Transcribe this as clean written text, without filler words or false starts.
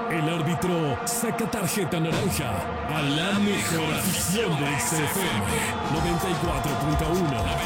El árbitro saca tarjeta naranja a la mejor afición de XFM 94.1.